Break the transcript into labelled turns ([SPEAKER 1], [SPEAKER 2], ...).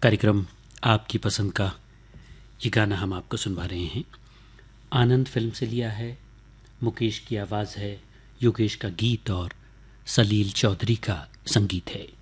[SPEAKER 1] कार्यक्रम आपकी पसंद का ये गाना हम आपको सुनवा रहे हैं। आनंद फिल्म से लिया है, मुकेश की आवाज़ है, योगेश का गीत और सलील चौधरी का संगीत है।